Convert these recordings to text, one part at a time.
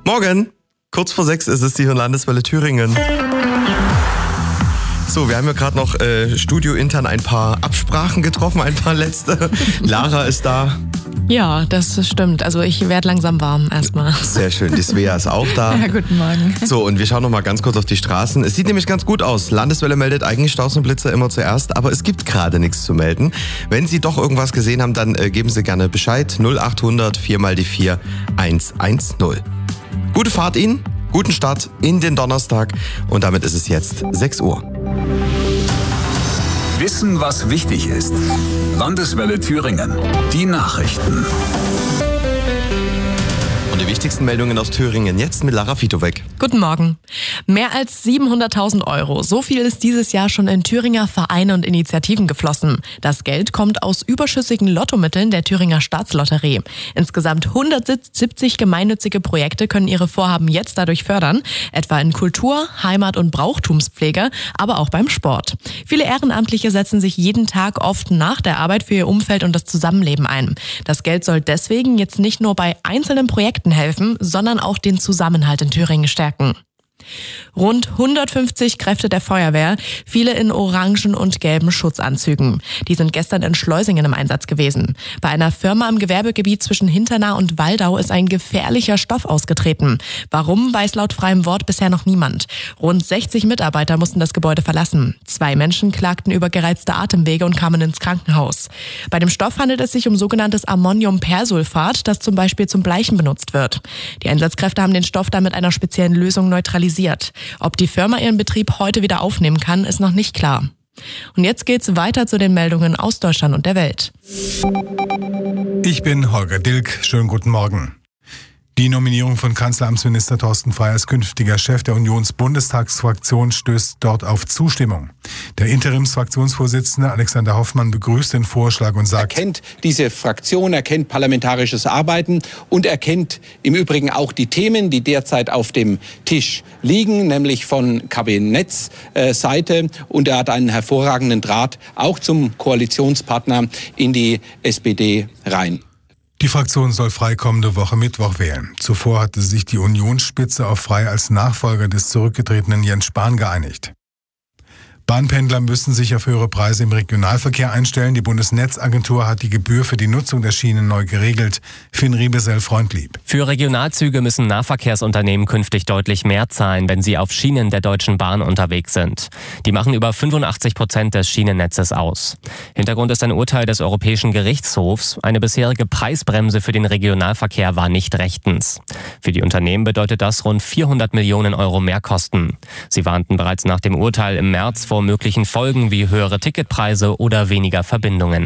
Morgen, kurz vor 6 ist es die Landeswelle Thüringen. So, wir haben ja gerade noch studiointern ein paar Absprachen getroffen, ein paar letzte. Lara ist da. Ja, das stimmt. Also ich werde langsam warm erstmal. Sehr schön, die Svea ist auch da. Ja, guten Morgen. So, und wir schauen noch mal ganz kurz auf die Straßen. Es sieht nämlich ganz gut aus. Landeswelle meldet eigentlich Staus und Blitzer immer zuerst, aber es gibt gerade nichts zu melden. Wenn Sie doch irgendwas gesehen haben, dann geben Sie gerne Bescheid. 0800 4 mal die 4 110. Gute Fahrt Ihnen, guten Start in den Donnerstag und damit ist es jetzt 6 Uhr. Wissen, was wichtig ist. Landeswelle Thüringen. Die Nachrichten. Und die wichtigsten Meldungen aus Thüringen jetzt mit Lara Fitowek. Guten Morgen. Mehr als 700.000 Euro. So viel ist dieses Jahr schon in Thüringer Vereine und Initiativen geflossen. Das Geld kommt aus überschüssigen Lottomitteln der Thüringer Staatslotterie. Insgesamt 170 gemeinnützige Projekte können ihre Vorhaben jetzt dadurch fördern. Etwa in Kultur, Heimat- und Brauchtumspflege, aber auch beim Sport. Viele Ehrenamtliche setzen sich jeden Tag oft nach der Arbeit für ihr Umfeld und das Zusammenleben ein. Das Geld soll deswegen jetzt nicht nur bei einzelnen Projekten helfen, sondern auch den Zusammenhalt in Thüringen stärken. Rund 150 Kräfte der Feuerwehr, viele in orangen und gelben Schutzanzügen. Die sind gestern in Schleusingen im Einsatz gewesen. Bei einer Firma im Gewerbegebiet zwischen Hinternah und Waldau ist ein gefährlicher Stoff ausgetreten. Warum, weiß laut freiem Wort bisher noch niemand. Rund 60 Mitarbeiter mussten das Gebäude verlassen. 2 Menschen klagten über gereizte Atemwege und kamen ins Krankenhaus. Bei dem Stoff handelt es sich um sogenanntes Ammoniumpersulfat, das zum Beispiel zum Bleichen benutzt wird. Die Einsatzkräfte haben den Stoff dann mit einer speziellen Lösung neutralisiert. Ob die Firma ihren Betrieb heute wieder aufnehmen kann, ist noch nicht klar. Und jetzt geht's weiter zu den Meldungen aus Deutschland und der Welt. Ich bin Holger Dilk. Schönen guten Morgen. Die Nominierung von Kanzleramtsminister Thorsten Frey als künftiger Chef der Unionsbundestagsfraktion stößt dort auf Zustimmung. Der Interimsfraktionsvorsitzende Alexander Hoffmann begrüßt den Vorschlag und sagt: Er kennt diese Fraktion, er kennt parlamentarisches Arbeiten und er kennt im Übrigen auch die Themen, die derzeit auf dem Tisch liegen, nämlich von Kabinettsseite. Und er hat einen hervorragenden Draht auch zum Koalitionspartner in die SPD rein. Die Fraktion soll Frey kommende Woche Mittwoch wählen. Zuvor hatte sich die Unionsspitze auf Frey als Nachfolger des zurückgetretenen Jens Spahn geeinigt. Bahnpendler müssen sich auf höhere Preise im Regionalverkehr einstellen. Die Bundesnetzagentur hat die Gebühr für die Nutzung der Schienen neu geregelt. Finn Riebesell-Freundlieb. Für Regionalzüge müssen Nahverkehrsunternehmen künftig deutlich mehr zahlen, wenn sie auf Schienen der Deutschen Bahn unterwegs sind. Die machen über 85% des Schienennetzes aus. Hintergrund ist ein Urteil des Europäischen Gerichtshofs. Eine bisherige Preisbremse für den Regionalverkehr war nicht rechtens. Für die Unternehmen bedeutet das rund 400 Millionen Euro Mehrkosten. Sie warnten bereits nach dem Urteil im März vor möglichen Folgen wie höhere Ticketpreise oder weniger Verbindungen.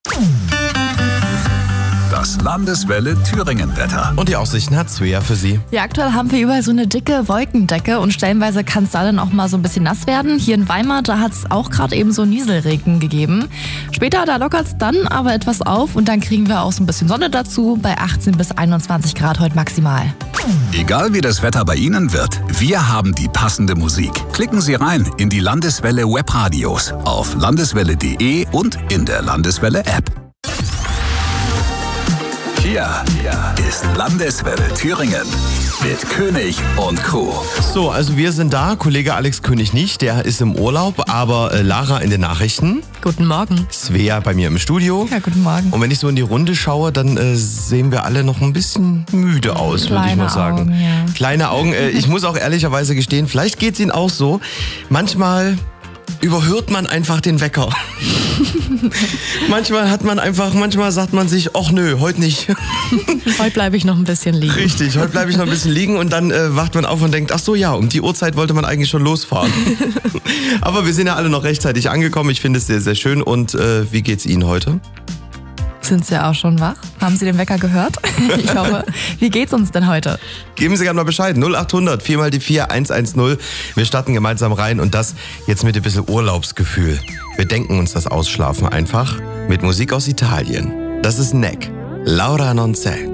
Das Landeswelle Thüringen-Wetter. Und die Aussichten hat Svea für Sie. Ja, aktuell haben wir überall so eine dicke Wolkendecke und stellenweise kann es da dann auch mal so ein bisschen nass werden. Hier in Weimar, da hat es auch gerade eben so Nieselregen gegeben. Später, da lockert es dann aber etwas auf und dann kriegen wir auch so ein bisschen Sonne dazu bei 18 bis 21 Grad heute maximal. Egal wie das Wetter bei Ihnen wird, wir haben die passende Musik. Klicken Sie rein in die Landeswelle Webradios auf landeswelle.de und in der Landeswelle App. Hier ist Landeswelle Thüringen mit König und Co. So, also wir sind da. Kollege Alex König nicht, der ist im Urlaub, aber Lara in den Nachrichten. Guten Morgen. Svea bei mir im Studio. Ja, guten Morgen. Und wenn ich so in die Runde schaue, dann sehen wir alle noch ein bisschen müde aus, würde ich mal sagen. Augen, ja. Kleine Augen. Ich muss auch ehrlicherweise gestehen, vielleicht geht es Ihnen auch so. Manchmal überhört man einfach den Wecker. Manchmal sagt man sich, ach nö, heute nicht. Heute bleibe ich noch ein bisschen liegen. Richtig, heute bleibe ich noch ein bisschen liegen und dann wacht man auf und denkt, ach so ja, um die Uhrzeit wollte man eigentlich schon losfahren. Aber wir sind ja alle noch rechtzeitig angekommen. Ich finde es sehr, sehr schön. Und wie geht's Ihnen heute? Sind Sie auch schon wach? Haben Sie den Wecker gehört? Ich hoffe. Wie geht's uns denn heute? Geben Sie gerne mal Bescheid. 0800 4 mal die 4 110. Wir starten gemeinsam rein und das jetzt mit ein bisschen Urlaubsgefühl. Wir denken uns das Ausschlafen einfach mit Musik aus Italien. Das ist Neck. Laura non c'è.